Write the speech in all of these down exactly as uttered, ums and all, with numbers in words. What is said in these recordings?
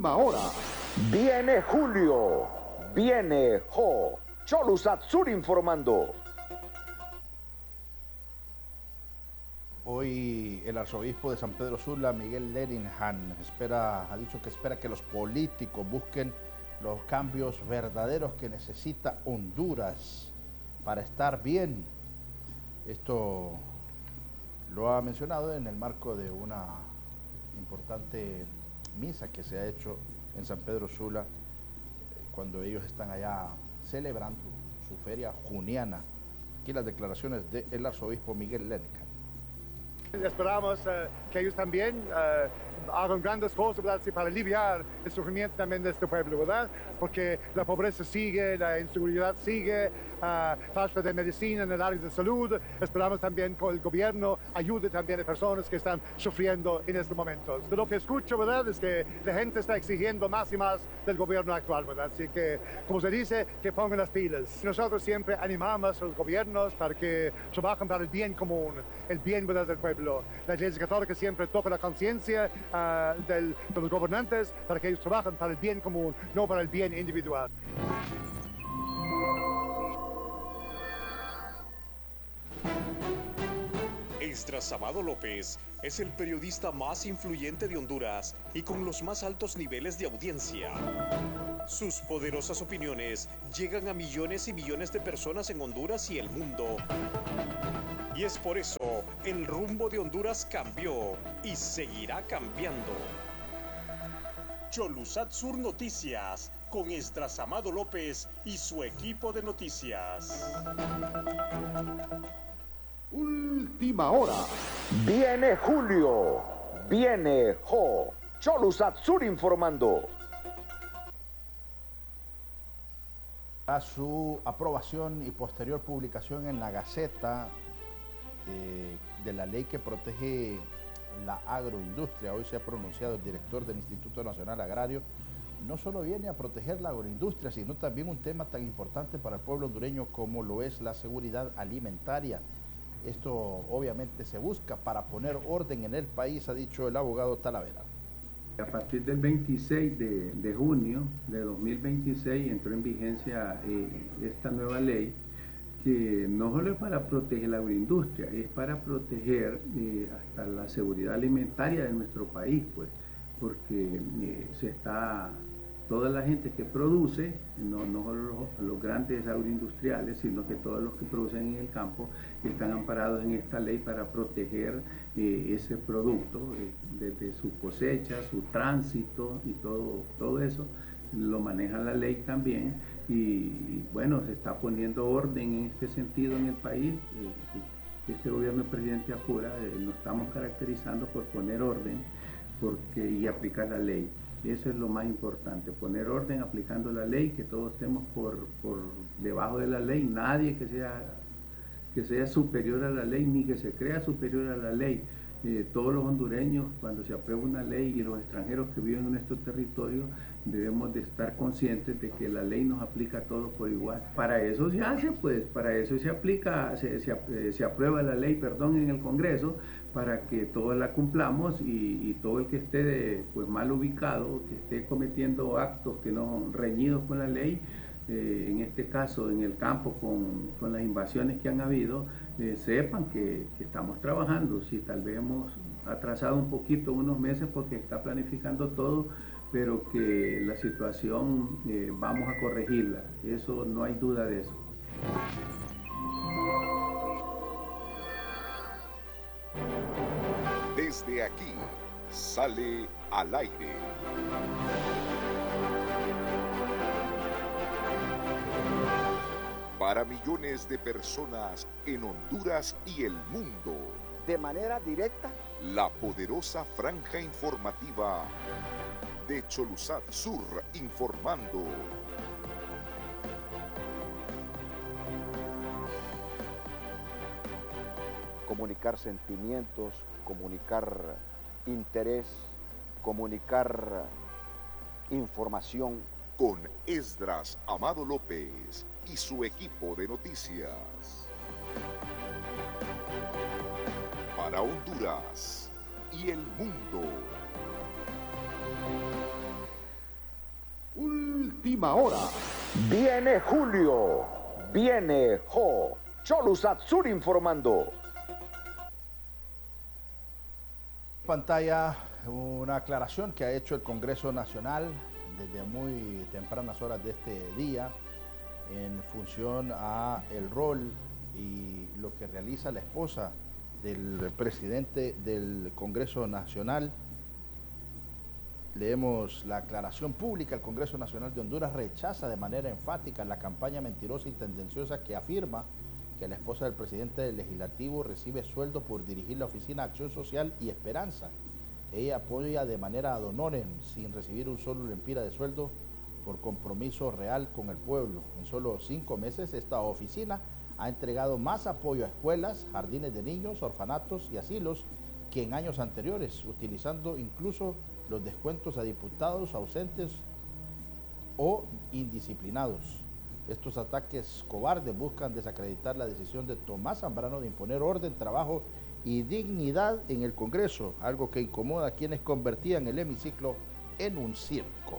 Última hora. Viene Julio. Viene Jo. Cholusatsur informando. Hoy el arzobispo de San Pedro Sula, Miguel Leringham, espera, ha dicho que espera que los políticos busquen los cambios verdaderos que necesita Honduras para estar bien. Esto lo ha mencionado en el marco de una importante misa que se ha hecho en San Pedro Sula cuando ellos están allá celebrando su feria juniana. Aquí las declaraciones del arzobispo Miguel Leringham. Esperamos uh, que ellos también uh, hagan grandes cosas, ¿verdad? Sí, para aliviar el sufrimiento también de este pueblo, ¿verdad? Porque la pobreza sigue, la inseguridad sigue, uh, falta de medicina en el área de salud. Esperamos también que el gobierno ayude también a personas que están sufriendo en estos momentos. De lo que escucho, ¿verdad? Es que la gente está exigiendo más y más del gobierno actual, ¿verdad? Así que, como se dice, que pongan las pilas. Nosotros siempre animamos a los gobiernos para que trabajen para el bien común, el bien, ¿verdad?, del pueblo. La Iglesia Católica siempre toca la conciencia uh, de los gobernantes para que ellos trabajen para el bien común, no para el bien individual. Esdras Amado López es el periodista más influyente de Honduras y con los más altos niveles de audiencia. Sus poderosas opiniones llegan a millones y millones de personas en Honduras y el mundo. Y es por eso el rumbo de Honduras cambió y seguirá cambiando. Cholusatsur Noticias con Esdras Amado López y su equipo de noticias. Última hora. Viene Julio. Viene Jo. Cholusatsur informando. A su aprobación y posterior publicación en la Gaceta eh, de la ley que protege la agroindustria, hoy se ha pronunciado el director del Instituto Nacional Agrario, no solo viene a proteger la agroindustria, sino también un tema tan importante para el pueblo hondureño como lo es la seguridad alimentaria. Esto obviamente se busca para poner orden en el país, ha dicho el abogado Talavera. A partir del veintiséis de, de junio de dos mil veintiséis entró en vigencia eh, esta nueva ley que no solo es para proteger la agroindustria, es para proteger eh, hasta la seguridad alimentaria de nuestro país, pues, porque eh, se está, toda la gente que produce, no, no solo los, los grandes agroindustriales, sino que todos los que producen en el campo están amparados en esta ley para proteger eh, ese producto, eh, desde su cosecha, su tránsito y todo, todo eso, lo maneja la ley también. Y, y bueno, se está poniendo orden en este sentido en el país. Eh, este gobierno del presidente Apura eh, nos estamos caracterizando por poner orden porque, y aplicar la ley. Eso es lo más importante, poner orden aplicando la ley, que todos estemos por, por debajo de la ley, nadie que sea, que sea superior a la ley ni que se crea superior a la ley. Eh, todos los hondureños, cuando se aprueba una ley, y los extranjeros que viven en nuestro territorio, debemos de estar conscientes de que la ley nos aplica a todos por igual. Para eso se hace, pues, para eso se aplica, se, se, se aprueba la ley, perdón, en el Congreso, para que todos la cumplamos y, y todo el que esté de, pues, mal ubicado, que esté cometiendo actos que no reñidos con la ley, eh, en este caso en el campo con, con las invasiones que han habido, eh, sepan que, que estamos trabajando. Si tal vez hemos atrasado un poquito, unos meses, porque está planificando todo, pero que la situación eh, vamos a corregirla, eso no hay duda de eso. Desde aquí sale al aire. Para millones de personas en Honduras y el mundo. De manera directa. La poderosa franja informativa de Cholusatsur informando. Comunicar sentimientos, comunicar interés, comunicar información. Con Esdras Amado López y su equipo de noticias. Para Honduras y el mundo. Última hora. Viene Julio. Viene Jo. Cholu Satsur informando. Pantalla una aclaración que ha hecho el Congreso Nacional desde muy tempranas horas de este día en función a el rol y lo que realiza la esposa del presidente del Congreso Nacional. Leemos la aclaración pública. El Congreso Nacional de Honduras rechaza de manera enfática la campaña mentirosa y tendenciosa que afirma que la esposa del presidente del Legislativo recibe sueldo por dirigir la Oficina de Acción Social y Esperanza. Ella apoya de manera ad honorem, sin recibir un solo lempira de sueldo, por compromiso real con el pueblo. En solo cinco meses, esta oficina ha entregado más apoyo a escuelas, jardines de niños, orfanatos y asilos que en años anteriores, utilizando incluso los descuentos a diputados ausentes o indisciplinados. Estos ataques cobardes buscan desacreditar la decisión de Tomás Zambrano de imponer orden, trabajo y dignidad en el Congreso, algo que incomoda a quienes convertían el hemiciclo en un circo.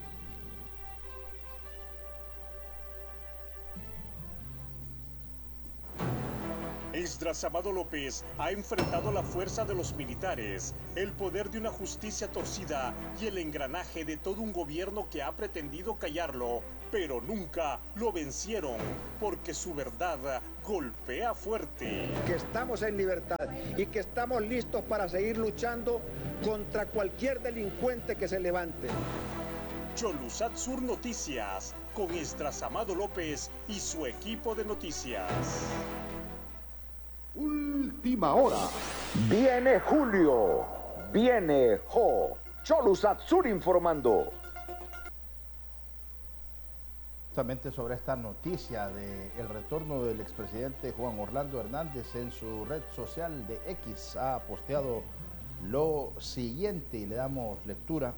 Esdras Amado López ha enfrentado la fuerza de los militares, el poder de una justicia torcida y el engranaje de todo un gobierno que ha pretendido callarlo, pero nunca lo vencieron, porque su verdad golpea fuerte. Que estamos en libertad y que estamos listos para seguir luchando contra cualquier delincuente que se levante. Cholusat Sur Noticias, con Esdras Amado López y su equipo de noticias. Última hora. Viene Julio. Viene Jo. Cholu Satsur informando. Justamente sobre esta noticia del retorno del expresidente Juan Orlando Hernández, en su red social de X ha posteado lo siguiente y le damos lectura.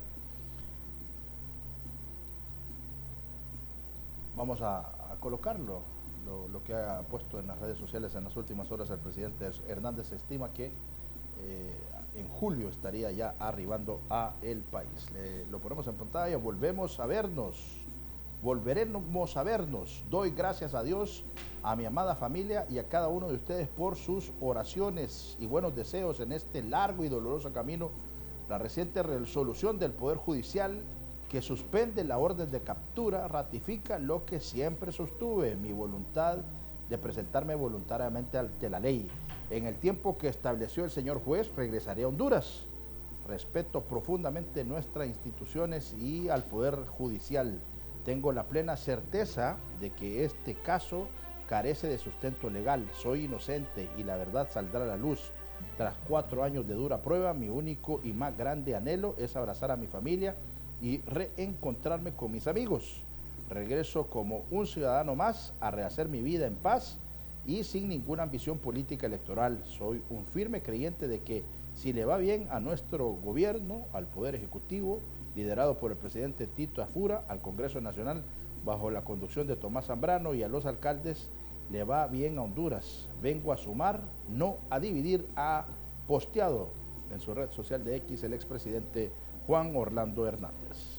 Vamos a, a colocarlo. Lo, lo que ha puesto en las redes sociales en las últimas horas el presidente Hernández. Se estima que eh, en julio estaría ya arribando a el país. Le, lo ponemos en pantalla. Volvemos a vernos, volveremos a vernos. Doy gracias a Dios, a mi amada familia y a cada uno de ustedes por sus oraciones y buenos deseos en este largo y doloroso camino. La reciente resolución del Poder Judicial que suspende la orden de captura ratifica lo que siempre sostuve, mi voluntad de presentarme voluntariamente ante la ley. En el tiempo que estableció el señor juez, regresaré a Honduras. Respeto profundamente nuestras instituciones y al Poder Judicial. Tengo la plena certeza de que este caso carece de sustento legal. Soy inocente y la verdad saldrá a la luz. Tras cuatro años de dura prueba, mi único y más grande anhelo es abrazar a mi familia y reencontrarme con mis amigos. Regreso como un ciudadano más a rehacer mi vida en paz y sin ninguna ambición política electoral. Soy un firme creyente de que si le va bien a nuestro gobierno, al Poder Ejecutivo, liderado por el presidente Tito Afura, al Congreso Nacional, bajo la conducción de Tomás Zambrano, y a los alcaldes, le va bien a Honduras. Vengo a sumar, no a dividir, ha posteado en su red social de X el expresidente Juan Orlando Hernández.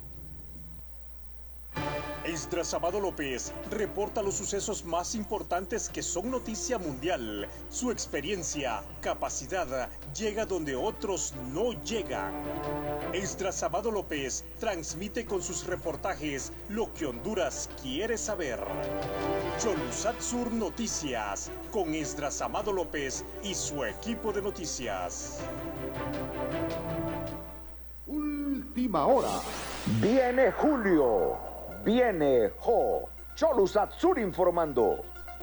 Esdras Amado López reporta los sucesos más importantes que son noticia mundial. Su experiencia, capacidad, llega donde otros no llegan. Esdras Amado López transmite con sus reportajes lo que Honduras quiere saber. Cholusat Sur Noticias, con Esdras Amado López y su equipo de noticias. Última hora. Viene Julio. Viene Jo. Cholu Satsur informando.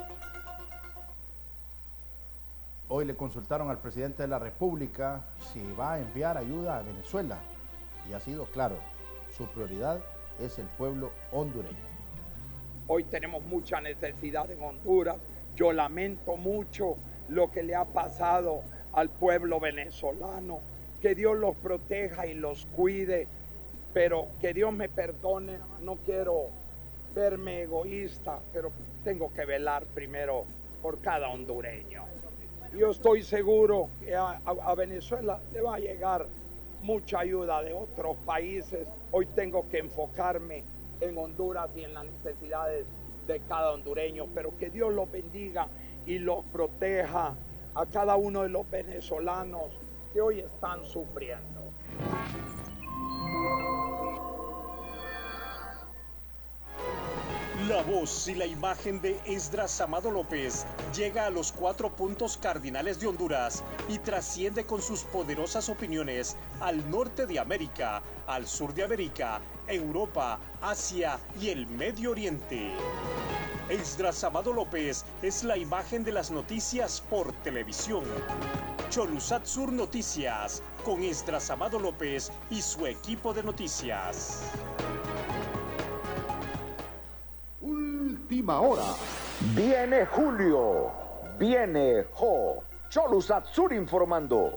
Hoy le consultaron al presidente de la República si va a enviar ayuda a Venezuela y ha sido claro, su prioridad es el pueblo hondureño. Hoy tenemos mucha necesidad en Honduras. Yo lamento mucho lo que le ha pasado al pueblo venezolano. Que Dios los proteja y los cuide, pero que Dios me perdone. No quiero verme egoísta, pero tengo que velar primero por cada hondureño. Yo estoy seguro que a, a, a Venezuela le va a llegar mucha ayuda de otros países. Hoy tengo que enfocarme en Honduras y en las necesidades de cada hondureño. Pero que Dios los bendiga y los proteja a cada uno de los venezolanos que hoy están sufriendo. La voz y la imagen de Esdras Amado López llega a los cuatro puntos cardinales de Honduras y trasciende con sus poderosas opiniones al norte de América, al sur de América, Europa, Asia y el Medio Oriente. Esdras Amado López es la imagen de las noticias por televisión. Cholusat Sur Noticias, con Esdras Amado López y su equipo de noticias. Última hora. Viene Julio. Viene Jo. Cholusat Sur informando.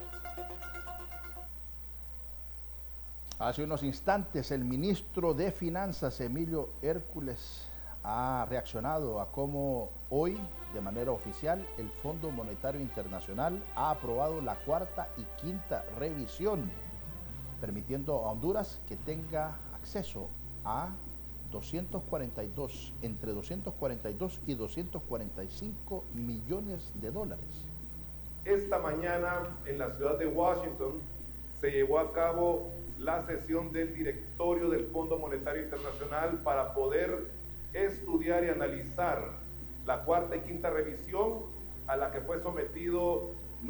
Hace unos instantes el ministro de Finanzas, Emilio Hércules, ha reaccionado a cómo hoy, de manera oficial, el Fondo Monetario Internacional ha aprobado la cuarta y quinta revisión, permitiendo a Honduras que tenga acceso a doscientos cuarenta y dos, entre doscientos cuarenta y dos y doscientos cuarenta y cinco millones de dólares. Esta mañana en la ciudad de Washington se llevó a cabo la sesión del directorio del Fondo Monetario Internacional para poder estudiar y analizar la cuarta y quinta revisión a la que fue sometido